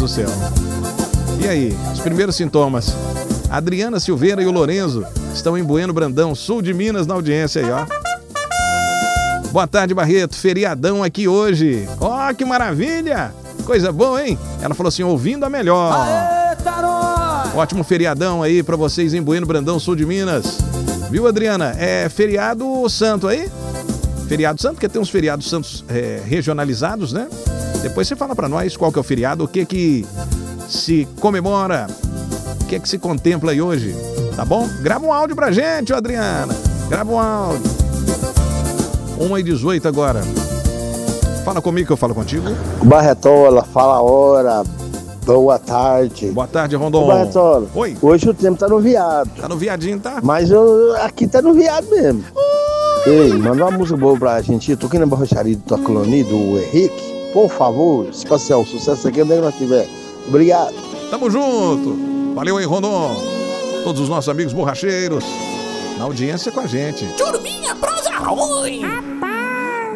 do céu. E aí, os primeiros sintomas. A Adriana Silveira e o Lorenzo estão em Bueno Brandão, sul de Minas, na audiência aí, ó. Boa tarde, Barreto. Feriadão aqui hoje. Ó, que maravilha! Coisa boa, hein? Ela falou assim, ouvindo a melhor. Ótimo feriadão aí pra vocês em Bueno Brandão, sul de Minas. Viu, Adriana? É feriado santo aí? Feriado santo, porque tem uns feriados santos regionalizados, né? Depois você fala pra nós qual que é o feriado, o que que se comemora, o que que se contempla aí hoje, tá bom? Grava um áudio pra gente, ó, Adriana. Grava um áudio. 1h18 agora. Fala comigo que eu falo contigo. Barretola, fala a hora. Boa tarde. Boa tarde, Rondon. Ô, Barretola. Oi. Hoje o tempo tá no viado. Tá no viadinho, tá? Mas aqui tá no viado mesmo. Ei, manda uma música boa pra gente. Eu tô aqui na borracharia do Tocloni, do Henrique. Por favor, se passar o sucesso aqui, onde é que nós tiver. Obrigado. Tamo junto. Valeu aí, Rondon. Todos os nossos amigos borracheiros na audiência com a gente. Turminha, prosa ruim.